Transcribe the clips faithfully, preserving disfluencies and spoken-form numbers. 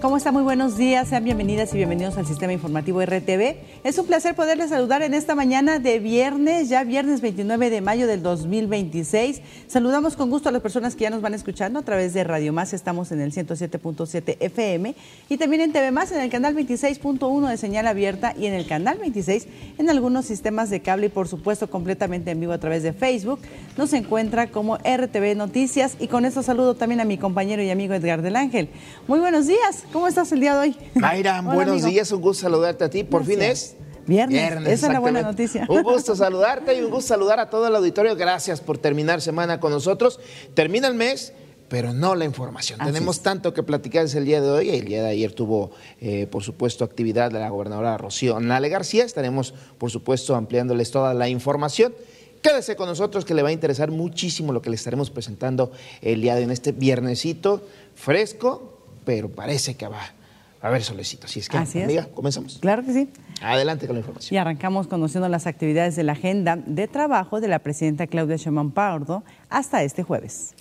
¿Cómo está? Muy buenos días, sean bienvenidas y bienvenidos al Sistema Informativo R T V. Es un placer poderles saludar en esta mañana de viernes, ya viernes veintinueve de mayo del dos mil veintiséis. Saludamos con gusto a las personas que ya nos van escuchando a través de Radio Más, estamos en el ciento siete punto siete F M y también en T V Más, en el canal veintiséis punto uno de señal abierta y en el canal veintiséis en algunos sistemas de cable y por supuesto completamente en vivo a través de Facebook. Nos encuentra como R T V Noticias y con esto saludo también a mi compañero y amigo Edgar del Ángel. Muy buenos días. ¿Cómo estás el día de hoy? Mayra, Hola, buenos amigo. días, un gusto saludarte a ti. Por Gracias. fin es viernes, viernes esa es la buena noticia. Un gusto saludarte y un gusto saludar a todo el auditorio. Gracias por terminar semana con nosotros. Termina el mes, pero no la información. Así Tenemos es. tanto que platicar el día de hoy. El día de ayer tuvo, eh, por supuesto, actividad de la gobernadora Rocío Nale García. Estaremos, por supuesto, ampliándoles toda la información. Quédese con nosotros que le va a interesar muchísimo lo que le estaremos presentando el día de hoy en este viernesito fresco, pero parece que va a haber solecito. Así es que, Así amiga, es. comenzamos. Claro que sí. Adelante con la información. Y arrancamos conociendo las actividades de la agenda de trabajo de la presidenta Claudia Sheinbaum Pardo hasta este jueves.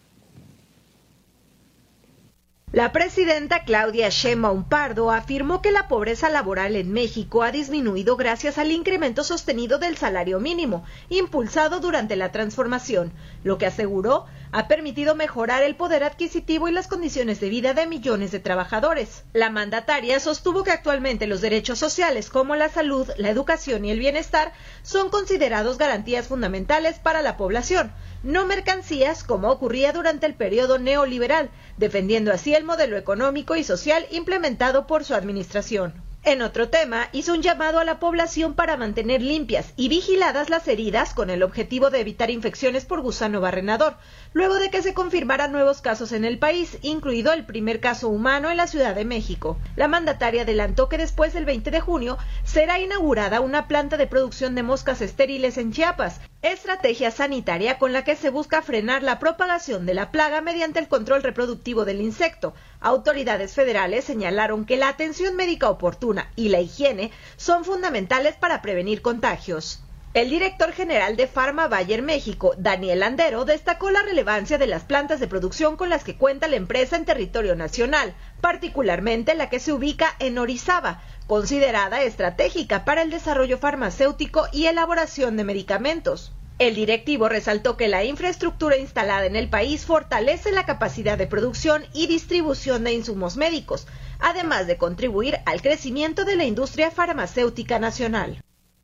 La presidenta Claudia Sheinbaum Pardo afirmó que la pobreza laboral en México ha disminuido gracias al incremento sostenido del salario mínimo, impulsado durante la transformación, lo que aseguró ha permitido mejorar el poder adquisitivo y las condiciones de vida de millones de trabajadores. La mandataria sostuvo que actualmente los derechos sociales como la salud, la educación y el bienestar son considerados garantías fundamentales para la población, no mercancías como ocurría durante el periodo neoliberal, defendiendo así el modelo económico y social implementado por su administración. En otro tema, hizo un llamado a la población para mantener limpias y vigiladas las heridas con el objetivo de evitar infecciones por gusano barrenador, luego de que se confirmaran nuevos casos en el país, incluido el primer caso humano en la Ciudad de México. La mandataria adelantó que después del veinte de junio será inaugurada una planta de producción de moscas estériles en Chiapas, estrategia sanitaria con la que se busca frenar la propagación de la plaga mediante el control reproductivo del insecto. Autoridades federales señalaron que la atención médica oportuna y la higiene son fundamentales para prevenir contagios. El director general de Pharma Bayer México, Daniel Landero, destacó la relevancia de las plantas de producción con las que cuenta la empresa en territorio nacional, particularmente la que se ubica en Orizaba, considerada estratégica para el desarrollo farmacéutico y elaboración de medicamentos. El directivo resaltó que la infraestructura instalada en el país fortalece la capacidad de producción y distribución de insumos médicos, además de contribuir al crecimiento de la industria farmacéutica nacional.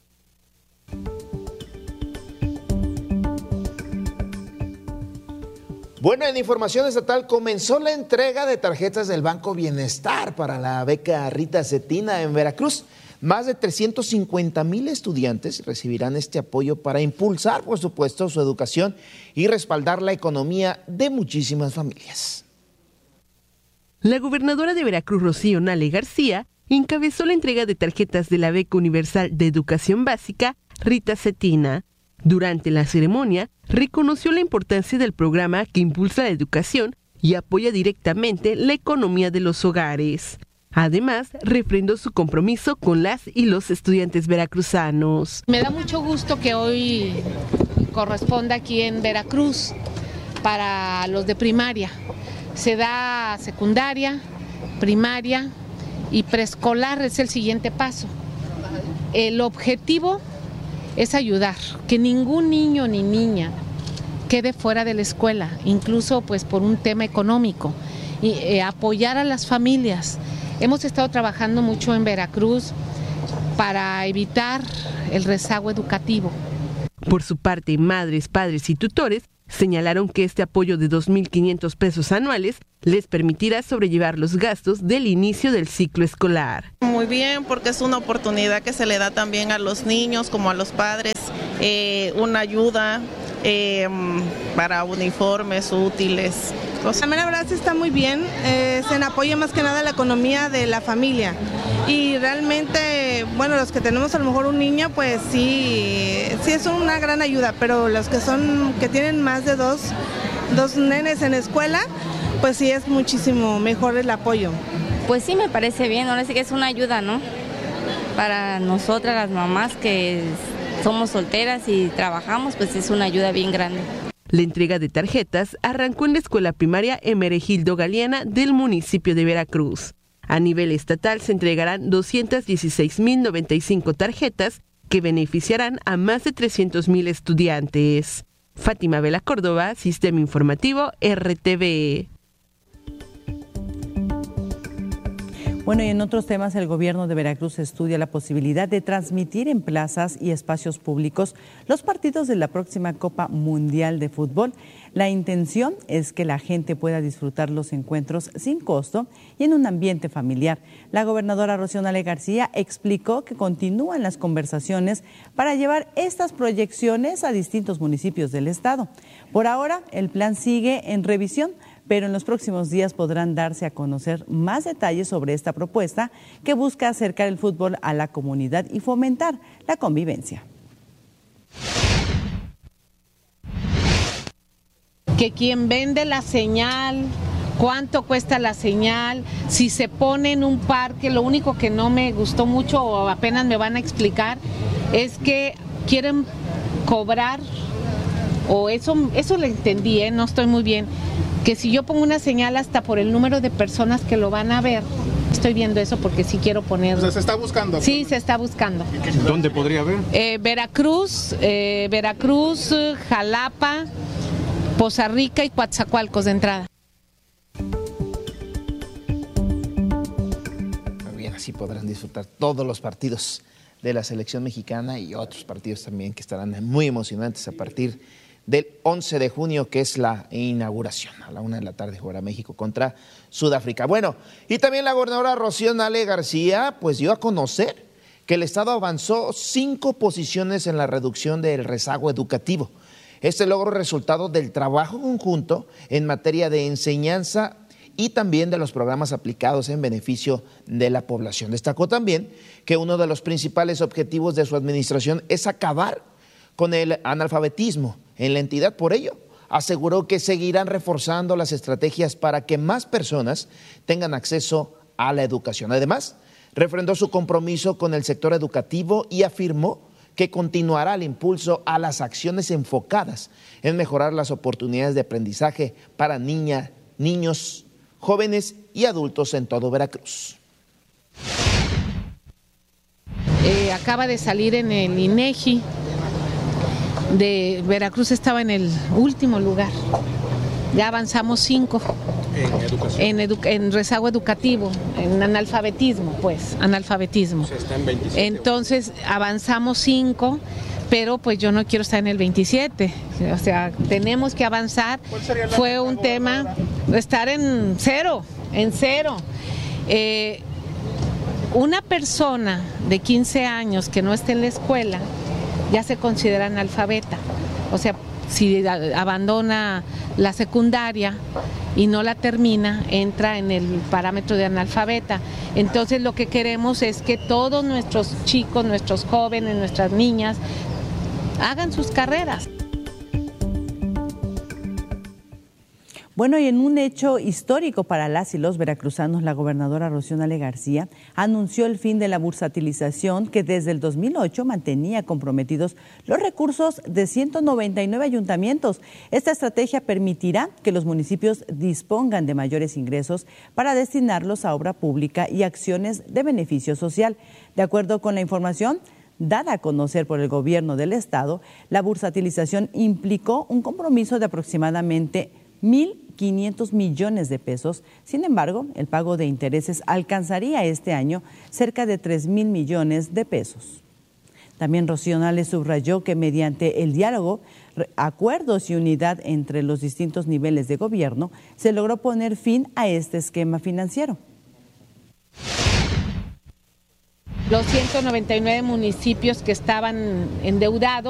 Bueno, en información estatal comenzó la entrega de tarjetas del Banco Bienestar para la beca Rita Cetina en Veracruz. Más de trescientos cincuenta mil estudiantes recibirán este apoyo para impulsar, por supuesto, su educación y respaldar la economía de muchísimas familias. La gobernadora de Veracruz, Rocío Nale García, encabezó la entrega de tarjetas de la Beca Universal de Educación Básica Rita Cetina. Durante la ceremonia, reconoció la importancia del programa que impulsa la educación y apoya directamente la economía de los hogares. Además, refrendó su compromiso con las y los estudiantes veracruzanos. Me da mucho gusto que hoy corresponda aquí en Veracruz para los de primaria. Se da secundaria, primaria y preescolar es el siguiente paso. El objetivo es ayudar, que ningún niño ni niña quede fuera de la escuela, incluso pues por un tema económico, y eh, apoyar a las familias. Hemos estado trabajando mucho en Veracruz para evitar el rezago educativo. Por su parte, madres, padres y tutores señalaron que este apoyo de dos mil quinientos pesos anuales les permitirá sobrellevar los gastos del inicio del ciclo escolar. Muy bien, porque es una oportunidad que se le da también a los niños como a los padres, eh, una ayuda eh, para uniformes, útiles. Cosas. La verdad sí está muy bien, eh, se apoya más que nada la economía de la familia y realmente, bueno, los que tenemos a lo mejor un niño, pues sí, sí es una gran ayuda, pero los que son, que tienen más de dos, dos nenes en escuela, pues sí es muchísimo mejor el apoyo. Pues sí, me parece bien, ahora sí que es una ayuda, ¿no? Para nosotras las mamás que somos solteras y trabajamos, pues es una ayuda bien grande. La entrega de tarjetas arrancó en la escuela primaria Hermenegildo Galeana del municipio de Veracruz. A nivel estatal se entregarán doscientas dieciséis mil noventa y cinco tarjetas que beneficiarán a más de trescientos mil estudiantes. Fátima Vela Córdoba, Sistema Informativo R T V. Bueno, y en otros temas, el gobierno de Veracruz estudia la posibilidad de transmitir en plazas y espacios públicos los partidos de la próxima Copa Mundial de Fútbol. La intención es que la gente pueda disfrutar los encuentros sin costo y en un ambiente familiar. La gobernadora Rocío Nale García explicó que continúan las conversaciones para llevar estas proyecciones a distintos municipios del estado. Por ahora, el plan sigue en revisión, pero en los próximos días podrán darse a conocer más detalles sobre esta propuesta que busca acercar el fútbol a la comunidad y fomentar la convivencia. Que quien vende la señal, cuánto cuesta la señal, si se pone en un parque, lo único que no me gustó mucho o apenas me van a explicar es que quieren cobrar, o eso, eso lo entendí, ¿eh? No estoy muy bien, que si yo pongo una señal hasta por el número de personas que lo van a ver. Estoy viendo eso porque sí quiero poner. O sea, se está buscando. Sí, se está buscando. ¿Dónde podría haber? Eh, Veracruz, eh, Veracruz, Jalapa, Poza Rica y Coatzacoalcos de entrada. Muy bien, así podrán disfrutar todos los partidos de la selección mexicana y otros partidos también que estarán muy emocionantes a partir del once de junio, que es la inauguración. A la una de la tarde jugará México contra Sudáfrica. Bueno, y también la gobernadora Rocío Nale García pues dio a conocer que el Estado avanzó cinco posiciones en la reducción del rezago educativo. Este logro es resultado del trabajo conjunto en materia de enseñanza y también de los programas aplicados en beneficio de la población. Destacó también que uno de los principales objetivos de su administración es acabar con el analfabetismo en la entidad. Por ello, aseguró que seguirán reforzando las estrategias para que más personas tengan acceso a la educación. Además, refrendó su compromiso con el sector educativo y afirmó que continuará el impulso a las acciones enfocadas en mejorar las oportunidades de aprendizaje para niñas, niños, jóvenes y adultos en todo Veracruz. Eh, acaba de salir en el INEGI. De Veracruz estaba en el último lugar, ya avanzamos cinco en educación, en, edu en rezago educativo, en analfabetismo, pues, analfabetismo. O sea, está en veintisiete. Entonces avanzamos cinco, pero pues yo no quiero estar en el veintisiete, o sea, tenemos que avanzar. Fue un tema, estar en cero, en cero. Eh, una persona de quince años que no esté en la escuela ya se considera analfabeta, o sea, si abandona la secundaria y no la termina, entra en el parámetro de analfabeta. Entonces lo que queremos es que todos nuestros chicos, nuestros jóvenes, nuestras niñas hagan sus carreras. Bueno, y en un hecho histórico para las y los veracruzanos, la gobernadora Rocío Nale García anunció el fin de la bursatilización que desde el dos mil ocho mantenía comprometidos los recursos de ciento noventa y nueve ayuntamientos. Esta estrategia permitirá que los municipios dispongan de mayores ingresos para destinarlos a obra pública y acciones de beneficio social. De acuerdo con la información dada a conocer por el gobierno del estado, la bursatilización implicó un compromiso de aproximadamente mil quinientos millones de pesos. Sin embargo, el pago de intereses alcanzaría este año cerca de tres mil millones de pesos. También Rocío Nale subrayó que mediante el diálogo, acuerdos y unidad entre los distintos niveles de gobierno, se logró poner fin a este esquema financiero. Los ciento noventa y nueve municipios que estaban endeudados